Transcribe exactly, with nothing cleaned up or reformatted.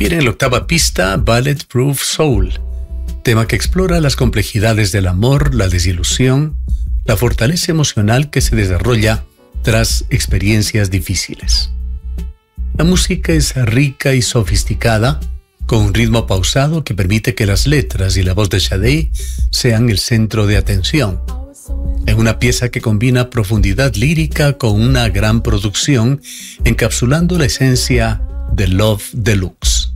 Viene la octava pista, Bulletproof Soul, tema que explora las complejidades del amor, la desilusión, la fortaleza emocional que se desarrolla tras experiencias difíciles. La música es rica y sofisticada, con un ritmo pausado que permite que las letras y la voz de Sade sean el centro de atención. En una pieza que combina profundidad lírica con una gran producción, encapsulando la esencia de Love Deluxe.